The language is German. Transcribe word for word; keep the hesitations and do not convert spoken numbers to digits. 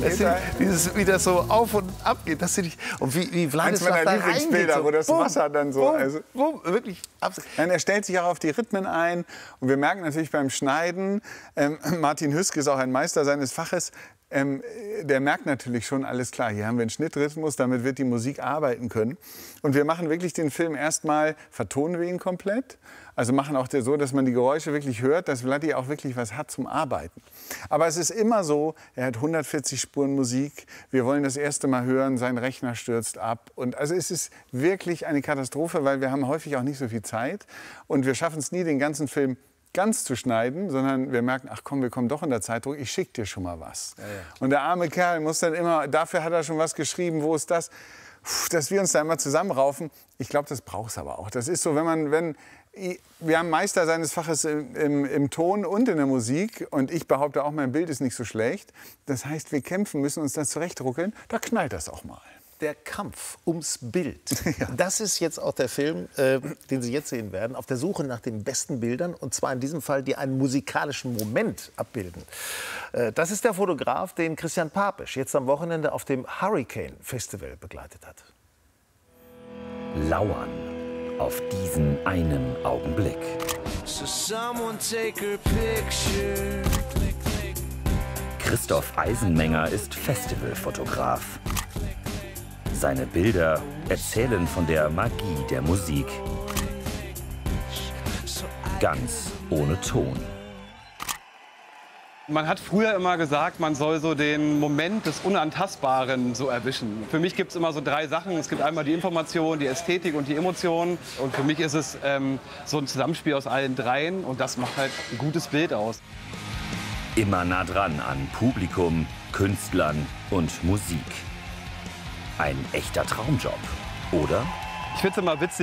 Das sind, dieses, wie das so auf und ab geht. Das ich, und wie, wie Wladislaw Eins meiner da Lieblingsbilder, reingeht, so, wo das bumm, Wasser dann so... bumm, Also, bumm, wirklich absolut. Nein, er stellt sich auch auf die Rhythmen ein. Und wir merken natürlich beim Schneiden, ähm, Martin Hüsk ist auch ein Meister seines Faches, ähm, der merkt natürlich schon, alles klar, hier haben wir einen Schnittrhythmus, damit wird die Musik arbeiten können. Und wir machen wirklich den Film erstmal, vertonen wir ihn komplett. Also machen auch so, dass man die Geräusche wirklich hört, dass Vladi auch wirklich was hat zum Arbeiten. Aber es ist immer so, er hat hundertvierzig Spuren Musik, wir wollen das erste Mal hören, sein Rechner stürzt ab. Und also es ist wirklich eine Katastrophe, weil wir haben häufig auch nicht so viel Zeit. Und wir schaffen es nie, den ganzen Film ganz zu schneiden, sondern wir merken, ach komm, wir kommen doch in der Zeitdruck, ich schicke dir schon mal was. Ja, ja. Und der arme Kerl muss dann immer, dafür hat er schon was geschrieben, wo ist das? Puh, dass wir uns da immer zusammenraufen, ich glaube, das braucht es aber auch. Das ist so, wenn man, wenn, wir haben Meister seines Faches im, im, im Ton und in der Musik und ich behaupte auch, mein Bild ist nicht so schlecht. Das heißt, wir kämpfen, müssen uns das zurechtruckeln, da knallt das auch mal. Der Kampf ums Bild. Ja. Das ist jetzt auch der Film, äh, den Sie jetzt sehen werden, auf der Suche nach den besten Bildern. Und zwar in diesem Fall, die einen musikalischen Moment abbilden. Äh, das ist der Fotograf, den Christian Papisch jetzt am Wochenende auf dem Hurricane Festival begleitet hat. Lauern auf diesen einen Augenblick. Christoph Eisenmenger ist Festivalfotograf. Seine Bilder erzählen von der Magie der Musik. Ganz ohne Ton. Man hat früher immer gesagt, man soll so den Moment des Unantastbaren so erwischen. Für mich gibt es immer so drei Sachen. Es gibt einmal die Information, die Ästhetik und die Emotion. Und für mich ist es ähm, so ein Zusammenspiel aus allen dreien. Und das macht halt ein gutes Bild aus. Immer nah dran an Publikum, Künstlern und Musik. Ein echter Traumjob, oder? Ich finde es immer witzig.